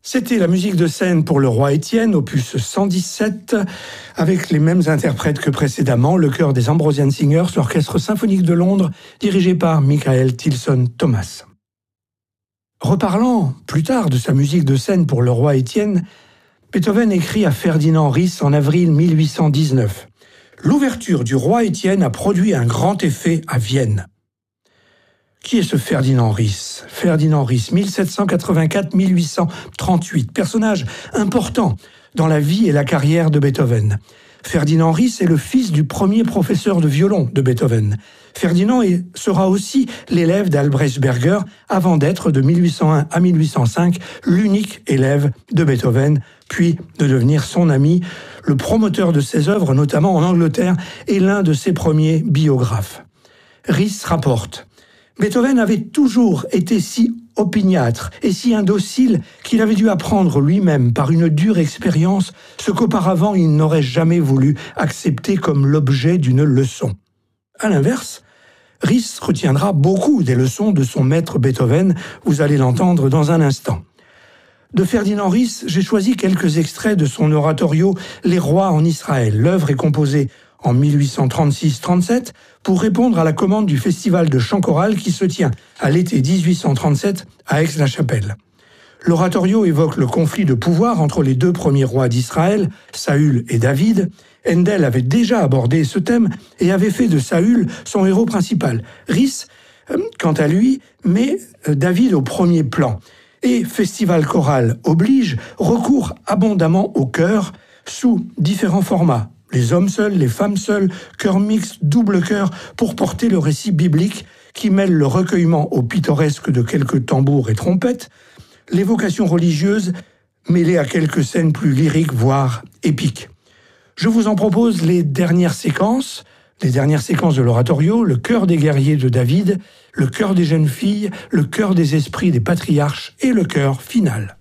C'était la musique de scène pour le roi Étienne, opus 117, avec les mêmes interprètes que précédemment, le chœur des Ambrosian Singers, l'Orchestre symphonique de Londres, dirigé par Michael Tilson Thomas. Reparlant plus tard de sa musique de scène pour le roi Étienne, Beethoven écrit à Ferdinand Ries en avril 1819 « L'ouverture du roi Étienne a produit un grand effet à Vienne ». Qui est ce Ferdinand Ries ? Ferdinand Ries, 1784-1838, personnage important dans la vie et la carrière de Beethoven. Ferdinand Ries est le fils du premier professeur de violon de Beethoven. Ferdinand sera aussi l'élève d'Albrecht Berger avant d'être, de 1801 à 1805, l'unique élève de Beethoven, puis de devenir son ami, le promoteur de ses œuvres, notamment en Angleterre, et l'un de ses premiers biographes. Ries rapporte « Beethoven avait toujours été si opiniâtre et si indocile qu'il avait dû apprendre lui-même par une dure expérience ce qu'auparavant il n'aurait jamais voulu accepter comme l'objet d'une leçon. À l'inverse, Ries retiendra beaucoup des leçons de son maître Beethoven, vous allez l'entendre dans un instant. De Ferdinand Ries, j'ai choisi quelques extraits de son oratorio « Les rois en Israël ». L'œuvre est composée en 1836-37 pour répondre à la commande du festival de chant choral qui se tient à l'été 1837 à Aix-la-Chapelle. L'oratorio évoque le conflit de pouvoir entre les deux premiers rois d'Israël, Saül et David. Handel avait déjà abordé ce thème et avait fait de Saül son héros principal. Ries, quant à lui, met David au premier plan. Et Festival choral oblige, recourt abondamment au chœur sous différents formats. Les hommes seuls, les femmes seules, chœur mixte, double chœur, pour porter le récit biblique qui mêle le recueillement au pittoresque de quelques tambours et trompettes, l'évocation religieuse mêlée à quelques scènes plus lyriques, voire épiques. Je vous en propose les dernières séquences de l'oratorio, le chœur des guerriers de David, le chœur des jeunes filles, le chœur des esprits des patriarches et le chœur final.